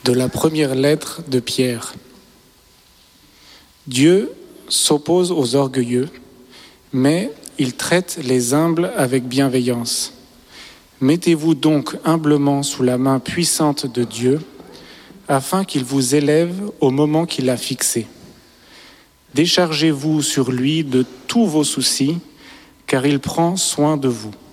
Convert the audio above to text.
de la première lettre de Pierre. Dieu s'oppose aux orgueilleux, mais il traite les humbles avec bienveillance. Mettez-vous donc humblement sous la main puissante de Dieu, afin qu'il vous élève au moment qu'il a fixé. Déchargez-vous sur lui de tous vos soucis, car il prend soin de vous.